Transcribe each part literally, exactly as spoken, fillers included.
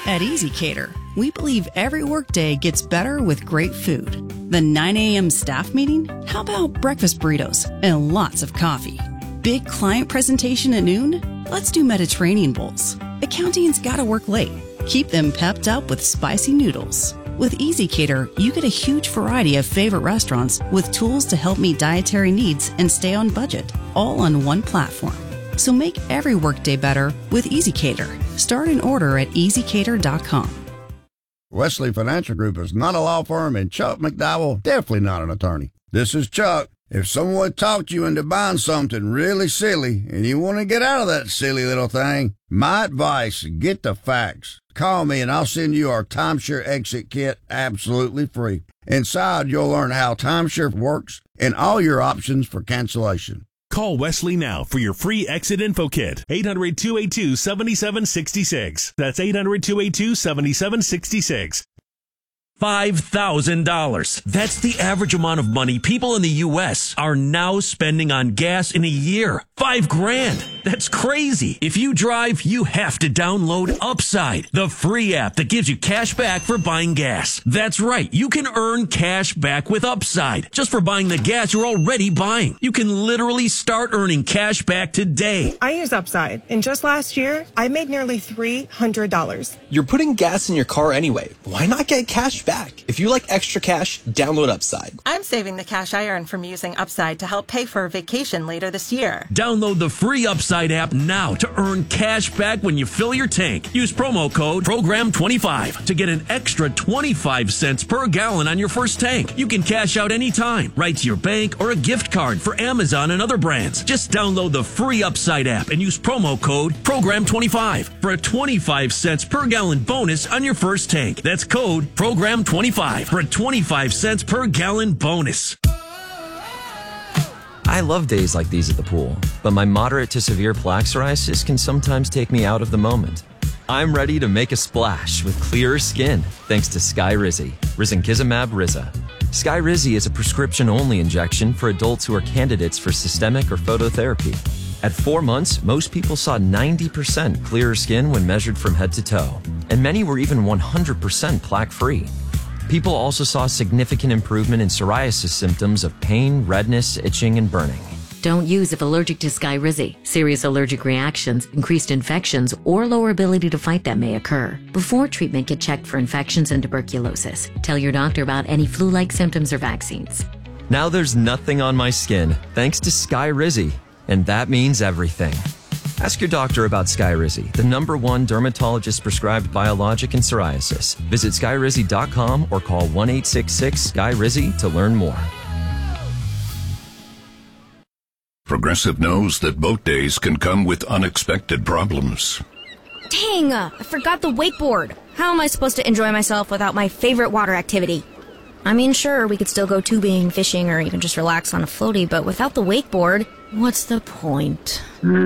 At EasyCater, we believe every workday gets better with great food. The nine a.m. staff meeting? How about breakfast burritos and lots of coffee? Big client presentation at noon? Let's do Mediterranean bowls. Accounting's gotta work late. Keep them pepped up with spicy noodles. With EasyCater, you get a huge variety of favorite restaurants with tools to help meet dietary needs and stay on budget, all on one platform. So make every workday better with EasyCater. Start an order at easy cater dot com. Wesley Financial Group is not a law firm, and Chuck McDowell definitely not an attorney. This is Chuck. If someone talked you into buying something really silly and you want to get out of that silly little thing, my advice, get the facts. Call me and I'll send you our Timeshare Exit Kit absolutely free. Inside, you'll learn how timeshare works and all your options for cancellation. Call Wesley now for your free exit info kit. eight hundred, two eight two, seven seven six six. That's eight hundred, two eight two, seven seven six six. five thousand dollars. That's the average amount of money people in the U S are now spending on gas in a year. Five grand. That's crazy. If you drive, you have to download Upside, the free app that gives you cash back for buying gas. That's right. You can earn cash back with Upside just for buying the gas you're already buying. You can literally start earning cash back today. I use Upside, and just last year, I made nearly three hundred dollars. You're putting gas in your car anyway. Why not get cash back? If you like extra cash, download Upside. I'm saving the cash I earn from using Upside to help pay for a vacation later this year. Download the free Upside app now to earn cash back when you fill your tank. Use promo code program twenty-five to get an extra twenty-five cents per gallon on your first tank. You can cash out anytime, right to your bank or a gift card for Amazon and other brands. Just download the free Upside app and use promo code program twenty-five for a twenty-five cents per gallon bonus on your first tank. That's code program twenty-five for a twenty-five cents per gallon bonus. I love days like these at the pool, but my moderate to severe plaque psoriasis can sometimes take me out of the moment. I'm ready to make a splash with clearer skin thanks to Skyrizi, Risankizumab Riza. Skyrizi is a prescription-only injection for adults who are candidates for systemic or phototherapy. At four months, most people saw ninety percent clearer skin when measured from head to toe, and many were even one hundred percent plaque-free. People also saw significant improvement in psoriasis symptoms of pain, redness, itching, and burning. Don't use if allergic to Skyrizi. Serious allergic reactions, increased infections, or lower ability to fight them may occur. Before treatment, get checked for infections and tuberculosis. Tell your doctor about any flu-like symptoms or vaccines. Now there's nothing on my skin thanks to Skyrizi, and that means everything. Ask your doctor about Skyrizi, the number one dermatologist-prescribed biologic in psoriasis. Visit skyrizi dot com or call one eight six six, S K Y R I Z I to learn more. Progressive knows that boat days can come with unexpected problems. Dang, I forgot the wakeboard. How am I supposed to enjoy myself without my favorite water activity? I mean, sure, we could still go tubing, fishing, or even just relax on a floaty, but without the wakeboard, what's the point?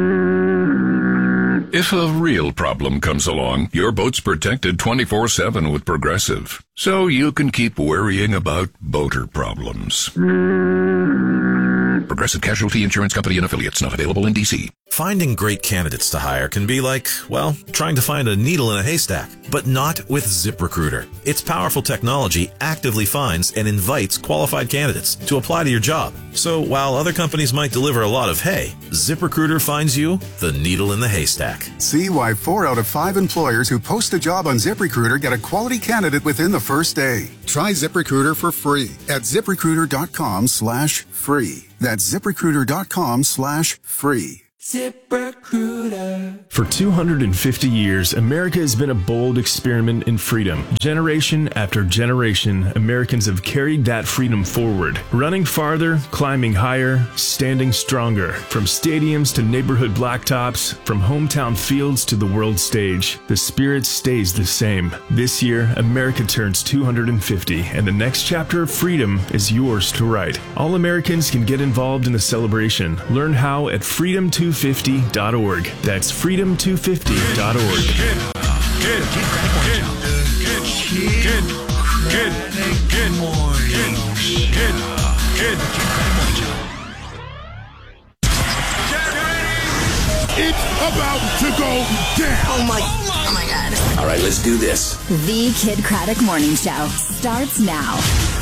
If a real problem comes along, your boat's protected twenty-four seven with Progressive, so you can keep worrying about boater problems. Progressive Casualty Insurance Company and Affiliates, not available in D C. Finding great candidates to hire can be like, well, trying to find a needle in a haystack, but not with ZipRecruiter. Its powerful technology actively finds and invites qualified candidates to apply to your job. So while other companies might deliver a lot of hay, ZipRecruiter finds you the needle in the haystack. See why four out of five employers who post a job on ZipRecruiter get a quality candidate within the first day. Try ZipRecruiter for free at ZipRecruiter.com slash free. That's ZipRecruiter.com slash free. ZipRecruiter. For two hundred fifty years, America has been a bold experiment in freedom. Generation after generation, Americans have carried that freedom forward, running farther, climbing higher, standing stronger. From stadiums to neighborhood blacktops, from hometown fields to the world stage, the spirit stays the same. This year, America turns two hundred fifty, and the next chapter of freedom is yours to write. All Americans can get involved in the celebration. Learn how at freedom two fifty dot org. That's freedom two fifty dot org. Good, good, good, good, good, good morning. Good, good, It's about to go down. Oh my, oh my God. All right, let's do this. The Kid Craddock Morning Show starts now.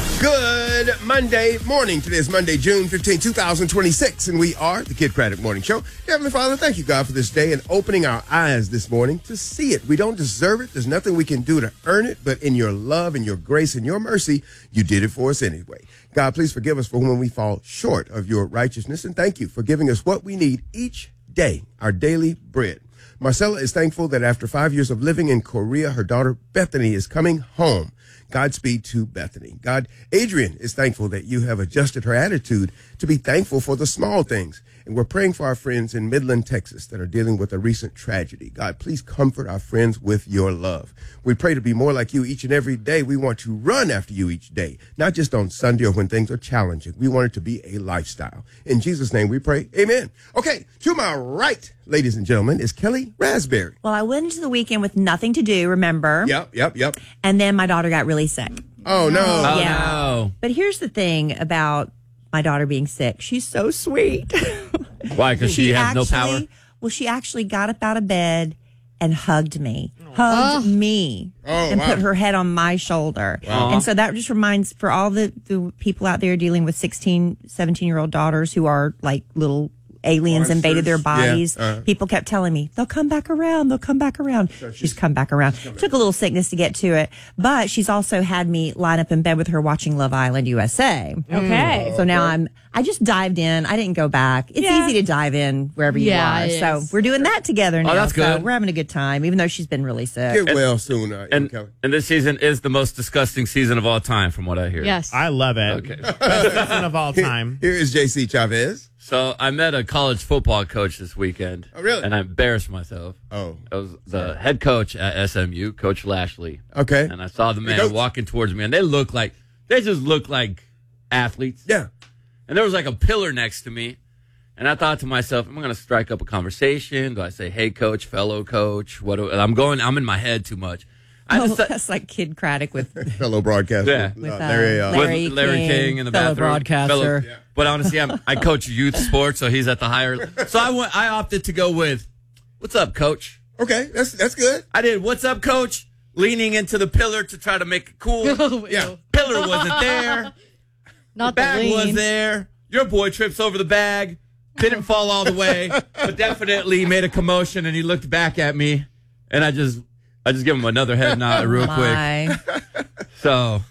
Good Monday morning. Today is Monday, June fifteenth, twenty twenty-six, and we are the Kid Craddock Morning Show. Heavenly Father, thank you, God, for this day and opening our eyes this morning to see it. We don't deserve it. There's nothing we can do to earn it, but in your love and your grace and your mercy, you did it for us anyway. God, please forgive us for when we fall short of your righteousness, and thank you for giving us what we need each day, our daily bread. Marcella is thankful that after five years of living in Korea, her daughter Bethany is coming home. Godspeed to Bethany. God, Adrian is thankful that you have adjusted her attitude to be thankful for the small things. And we're praying for our friends in Midland, Texas that are dealing with a recent tragedy. God, please comfort our friends with your love. We pray to be more like you each and every day. We want to run after you each day, not just on Sunday or when things are challenging. We want it to be a lifestyle. In Jesus' name we pray. Amen. Okay, to my right, ladies and gentlemen, is Kelly Raspberry. Well, I went into the weekend with nothing to do, remember? Yep, yep, yep. And then my daughter got really sick. Oh, no. Oh, yeah. no. But here's the thing about my daughter being sick. She's so sweet. Why? Because she, she has actually, no power? Well, she actually got up out of bed and hugged me, hugged oh. me, oh, and wow. put her head on my shoulder. Wow. And so that just reminds, for all the, the people out there dealing with sixteen, seventeen-year-old daughters who are like little aliens Monsters. invaded their bodies. Yeah. Uh-huh. People kept telling me, they'll come back around, they'll come back around. So she's, she's come back around. Come Took back. a little sickness to get to it, but she's also had me line up in bed with her watching Love Island U S A. Okay. Mm. So now I'm, I just dived in. I didn't go back. It's Yeah. easy to dive in wherever Yeah, you it are. is. So we're doing that together now. Oh, that's good. So we're having a good time, even though she's been really sick. Get well soon, uh, And, Kelly. and this season is the most disgusting season of all time, from what I hear. Yes. I love it. Okay. Best season of all time. Here is J C Chavez. So I met a college football coach this weekend. Oh, really? And I embarrassed myself. Oh. I was the head coach at S M U, Coach Lashley. Okay. And I saw the Hey, man coach. walking towards me, and they look like, they just look like athletes. Yeah. And there was like a pillar next to me. And I thought to myself, am I going to strike up a conversation? Do I say, hey, coach, fellow coach? What do, I'm going, I'm in my head too much. I Oh, just, that's like Kid Craddock with Fellow broadcaster. Yeah. With, uh, Larry, uh, Larry with Larry King, King, in the fellow bathroom. broadcaster. Fellow- But honestly, I'm, I coach youth sports, so he's at the higher. So I went, I opted to go with, what's up, coach? Okay, that's that's good. I did, what's up, coach? Leaning into the pillar to try to make it cool. Yeah. Pillar wasn't there. Not The the bag lean. was there. Your boy trips over the bag. Didn't fall all the way, but definitely made a commotion, and he looked back at me, and I just, I just give him another head nod real My. quick. So,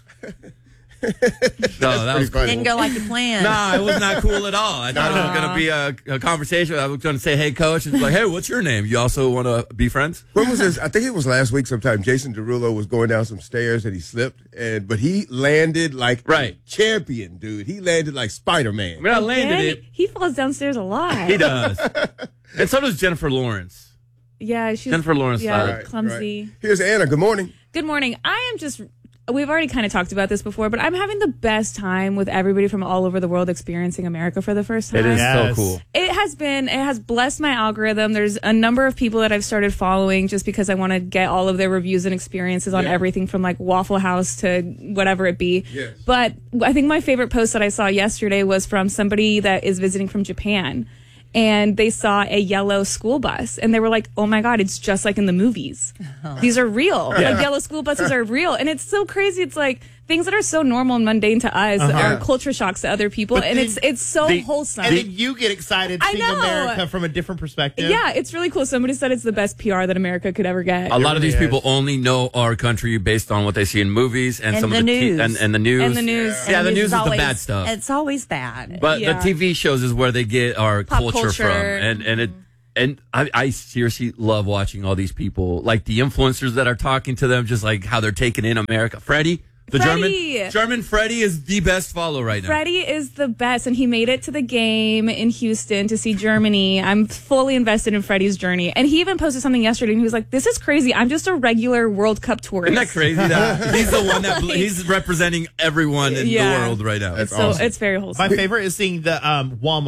so that was cool. Didn't go like you planned. Nah, it was not cool at all. I thought it was going to be a, a conversation. I was going to say, hey, coach. It's like, hey, what's your name? You also want to be friends? When was this? I think it was last week sometime. Jason Derulo was going down some stairs and he slipped, and but he landed like Right. a champion, dude. He landed like Spider-Man. I mean, I landed Yeah, it. He, he falls downstairs a lot. He does. And so does Jennifer Lawrence. Yeah, she's Jennifer Lawrence yeah, Fowler. Right, clumsy. right. Here's Anna. Good morning. Good morning. I am just, we've already kind of talked about this before, but I'm having the best time with everybody from all over the world experiencing America for the first time. It is Yes. so cool. It has been, it has blessed my algorithm. There's a number of people that I've started following just because I want to get all of their reviews and experiences on Yeah. everything from like Waffle House to whatever it be. Yes. But I think my favorite post that I saw yesterday was from somebody that is visiting from Japan. And they saw a yellow school bus, and they were like, "Oh my God, it's just like in the movies. These are real. Yeah. Like yellow school buses are real." And it's so crazy. It's like things that are so normal and mundane to us Uh-huh. are culture shocks to other people, But and then it's it's so the- wholesome. And then you get excited I seeing know. America from a different perspective. Yeah, it's really cool. Somebody said it's the best P R that America could ever get. A lot of really these people is. only know our country based on what they see in movies and, And some the of the news. T- and, and the news. And the news. Yeah, And the the news is news the always- bad stuff. It's always bad. But Yeah. the T V shows is where they get our Pop culture, culture. from, and and it and I, I seriously love watching all these people, like the influencers that are talking to them, just like how they're taking in America. Freddie, the Freddie. German German Freddie is the best follow right now. Freddie is the best, and he made it to the game in Houston to see Germany. I'm fully invested in Freddie's journey. And he even posted something yesterday, and he was like, "This is crazy. I'm just a regular World Cup tourist." Isn't that crazy? That he's the one that he's representing everyone in Yeah. the world right now. It's so it's very wholesome. My favorite is seeing the um, Walmart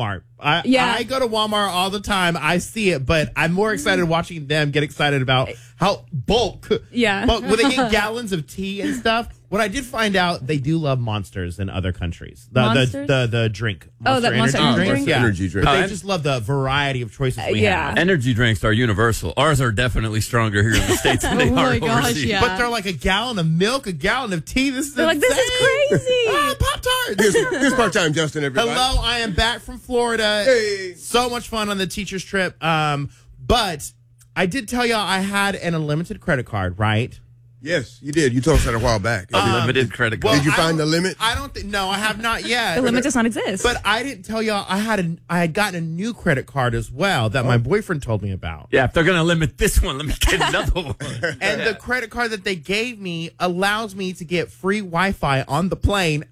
I, Yeah. I go to Walmart all the time. I see it, but I'm more excited watching them get excited about how bulk. Yeah. Bulk, when they get gallons of tea and stuff. What I did find out, they do love Monsters in other countries. The Monsters? the, the the drink. Oh, that Monster energy Energy drink? Yeah. Energy drink. But Uh, they just love the variety of choices we yeah. have. Energy drinks are universal. Ours are definitely stronger here in the States than they Oh are my gosh, overseas. yeah. But they're like a gallon of milk, a gallon of tea. This is They're like, this is crazy. Ah, Pop-Tarts. Here's, here's part-time Justin, everybody. Hello, I am back from Florida. Hey. So much fun on the teacher's trip. Um, but I did tell y'all I had an unlimited credit card, right? Yes, you did. You told us that a while back. Unlimited credit card. Did you I find don't- the limit? I don't think. No, I have not yet. The limit does not exist. But I didn't tell y'all I had a I had gotten a new credit card as well that my boyfriend told me about. Yeah, if they're going to limit this one, let me get another one. And the credit card that they gave me allows me to get free Wi-Fi on the plane.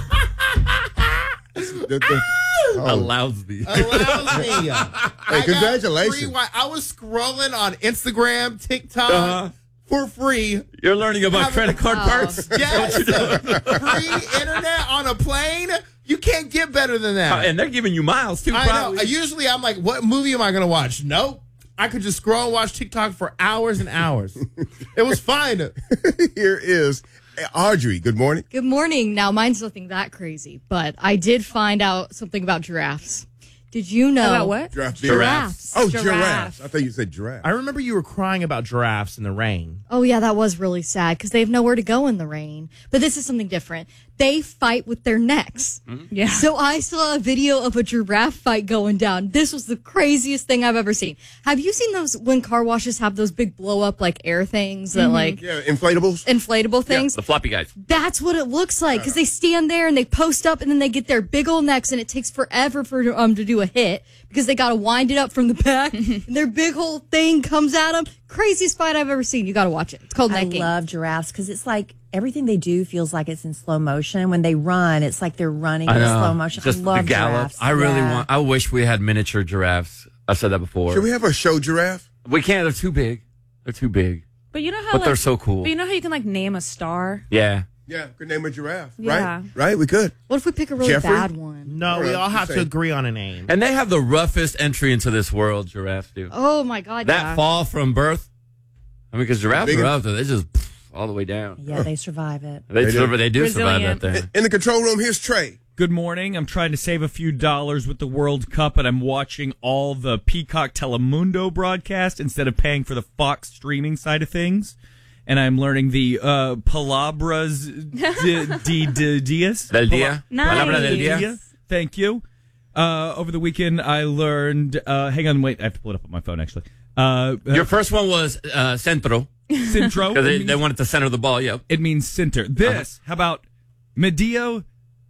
The- the- oh. Allows me. Allows me. Hey, I got congratulations. free Wi- I was scrolling on Instagram, TikTok Uh-huh. for free. You're learning about Have credit a- card Oh. perks? Yes, free internet on a plane. You can't get better than that. Uh, and they're giving you miles, too, I probably. know. Usually, I'm like, what movie am I going to watch? Nope. I could just scroll and watch TikTok for hours and hours. It was fine. Here is Audrey. Good morning. Good morning. Now, mine's nothing that crazy, but I did find out something about giraffes. Did you know? About what? Giraffe. Giraffes. Oh, Giraffes. giraffes. I thought you said giraffe. I remember you were crying about giraffes in the rain. Oh, yeah, that was really sad because they have nowhere to go in the rain. But this is something different. They fight with their necks. Yeah. So I saw a video of a giraffe fight going down. This was the craziest thing I've ever seen. Have you seen those when car washes have those big blow up like air things that like Yeah, inflatables. inflatable things? The floppy guys. That's what it looks like because they stand there and they post up and then they get their big old necks and it takes forever for um to do a hit because they got to wind it up from the back and their big whole thing comes at them. Craziest fight I've ever seen. You got to watch it. It's called I necking. love giraffes because it's like everything they do feels like it's in slow motion. When they run, it's like they're running I in know. slow motion. Just I love the gallops. giraffes. I really Yeah. want, I wish we had miniature giraffes. I've said that before. Should we have a show giraffe? We can't. They're too big. They're too big. But you know how But like, they're so cool. But you know how you can like name a star? Yeah. Yeah, could name a giraffe. Yeah. Right? Right? We could. What if we pick a really Jeffrey? bad one? No, we Alright, all have just to saying. agree on a name. And they have the roughest entry into this world, giraffes do. Oh my God! that yeah. fall from birth. I mean, because giraffes Big are one. out there. They just pff, all the way down. Yeah, they survive it. They, They do. survive, they do survive Resilient. that thing. In the control room, here's Trey. Good morning. I'm trying to save a few dollars with the World Cup, and I'm watching all the Peacock Telemundo broadcast instead of paying for the Fox streaming side of things. And I'm learning the uh, palabras de, de, de dias. Del dia. Nice. Palabra del dia. Dia. Thank you. Uh, over the weekend, I learned. Uh, hang on, wait. I have to pull it up on my phone, actually. Uh, Your first one was uh, centro. Centro. Because It they, means- they wanted to center the ball. Yep. It means center. This, how about medio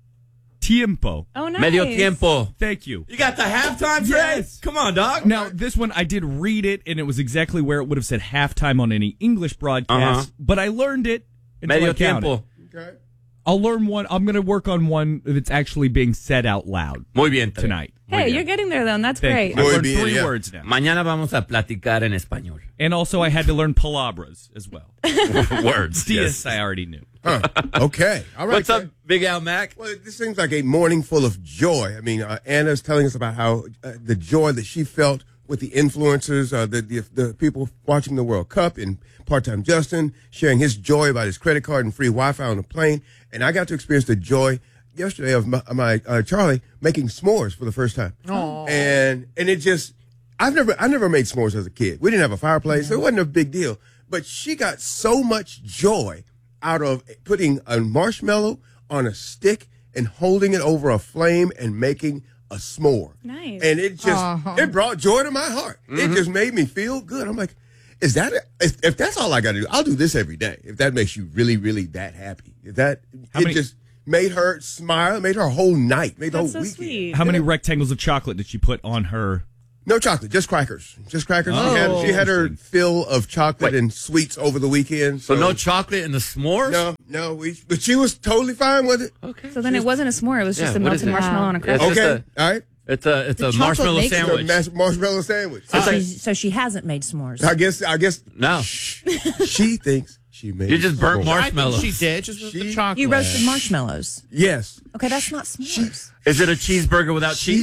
tiempo? Oh, nice. Medio tiempo. Thank you. You got the halftime, Trey? Yes. Come on, dog. Now, this one, I did read it, and it was exactly where it would have said halftime on any English broadcast, Uh-huh. but I learned it until Medio I counted. tiempo. Okay. I'll learn one. I'm going to work on one that's actually being said out loud Muy bien, Trey. tonight. Hey, you're getting there though, and that's Thank great. you. I've Muy learned bien, three yeah. words now. Mañana vamos a platicar en español. And also, I had to learn palabras as well. Words. Dias, yes. I already knew. Huh. Okay. All right. What's up, Trey. Big Al Mac? Well, this seems like a morning full of joy. I mean, uh, Anna's telling us about how uh, the joy that she felt with the influencers, uh, the, the the people watching the World Cup, and part-time Justin sharing his joy about his credit card and free Wi-Fi on the plane. And I got to experience the joy yesterday of my, my uh, Charlie making s'mores for the first time. Aww. And and it just, I've never I never made s'mores as a kid. We didn't have a fireplace, so it wasn't a big deal. But she got so much joy out of putting a marshmallow on a stick and holding it over a flame and making a s'more. Nice. And it just, Uh-huh. it brought joy to my heart. Mm-hmm. It just made me feel good. I'm like, is that, a, if, if that's all I got to do, I'll do this every day. If that makes you really, really that happy. If that, How it many- just made her smile, made her whole night, made the whole That's so weekend. sweet. How many rectangles of chocolate did she put on her? No chocolate, just crackers. Just crackers. Oh. She had she had her fill of chocolate Wait. and sweets over the weekend. So no chocolate in the s'mores? No, no. We, but she was totally fine with it. Okay. So then it wasn't a s'more; it was just Yeah, a what is melted it? marshmallow on a Yeah, cracker. it's just Okay, a- all right. It's a it's The a chocolate marshmallow makes it. sandwich. It's a marshmallow sandwich. So, It's like- she's, so she hasn't made s'mores. I guess. I guess. No. She thinks she made. You just burnt s'mores. marshmallows. I think she did, just with the She- chocolate. You roasted marshmallows. Yes. Okay, that's not s'mores. Is it a cheeseburger without She, cheese?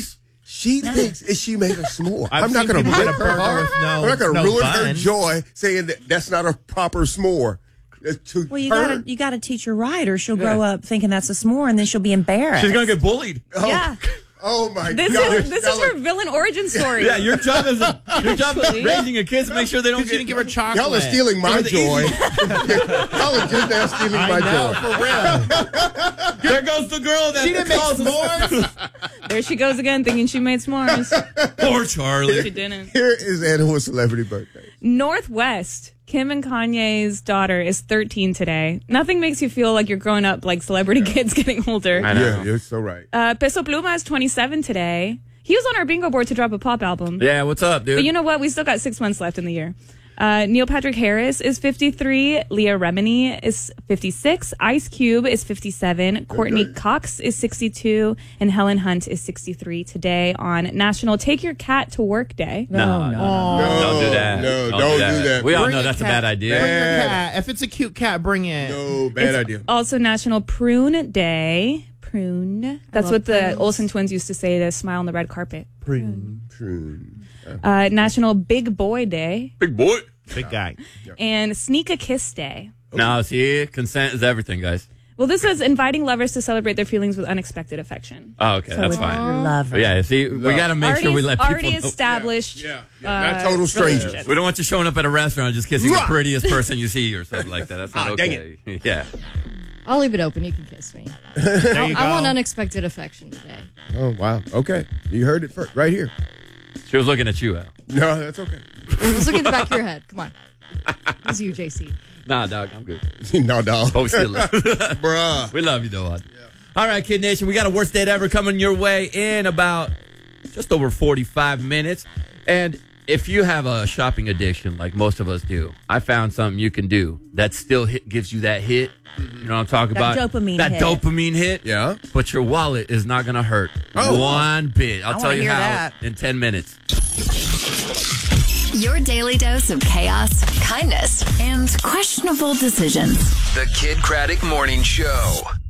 She thinks if she made a s'more. I've I'm not seen going to people break get a her burger heart. with no- I'm not going to no ruin her bun. joy saying that that's not a proper s'more. It's to Well, you her. gotta you gotta teach her right, or she'll grow up thinking that's a s'more, and then she'll be embarrassed. She's gonna get bullied. Yeah. Oh my This God. is this is her villain origin story. Yeah, your job is your job is Actually. raising your kids to make sure they don't She get. didn't give her chocolate. Y'all are stealing my It was the joy. easy- Y'all are just now stealing I my know, joy. for real. There goes the girl that She didn't make calls us- s'mores. There she goes again, thinking she made s'mores. Poor Charlie. She didn't. Here is Anna's celebrity birthday. Northwest. Kim and Kanye's daughter is thirteen today. Nothing makes you feel like you're growing up like celebrity kids getting older. I know. Yeah, you're so right. Uh, Peso Pluma is twenty-seven today. He was on our bingo board to drop a pop album. Yeah, what's up, dude? But you know what? We still got six months left in the year. Uh, Neil Patrick Harris is fifty-three. Leah Remini is fifty-six. Ice Cube is fifty-seven. Courtney Cox is sixty-two. And Helen Hunt is sixty-three today on National Take Your Cat to Work Day. No, no, no, don't do that. No, don't do that. We all Bring know a that's a cat. bad idea. Bring your Bad. cat. If it's a cute cat, bring it. No, bad It's idea. Also National Prune Day. Prune. That's love what the prunes. Olsen twins used to say to smile on the red carpet. Prune. Prune. Uh, National Big Boy Day. Big boy. Big guy. And Sneak a Kiss Day. Now, see, consent is everything, guys. Well, this is inviting lovers to celebrate their feelings with unexpected affection. Oh, okay, So that's with fine. your lover. Yeah, see, we got to make already, sure we let people already know. established. Yeah, yeah. Not uh, total strangers. relationship. We don't want you showing up at a restaurant just kissing the Mwah! prettiest person you see or something like that. That's not Ah, dang okay. Yeah. I'll leave it open. You can kiss me. There you go. I want unexpected affection today. Oh, wow. Okay. You heard it first, right here. She was looking at you, Al. No, that's okay. Let's look at the back of your head. Come on. It's you, J C. Nah, dog, I'm good. no, dog. Post it. Bruh. We love you, though. Yeah. All right, Kid Nation, we got a worst date ever coming your way in about just over forty-five minutes. And if you have a shopping addiction like most of us do, I found something you can do that still hit, gives you that hit. You know what I'm talking That about? dopamine That hit. dopamine hit. Yeah. But your wallet is not going to hurt Oh. one bit. I'll I tell wanna you hear how that. in ten minutes. Your daily dose of chaos, kindness, and questionable decisions. The Kid Craddock Morning Show.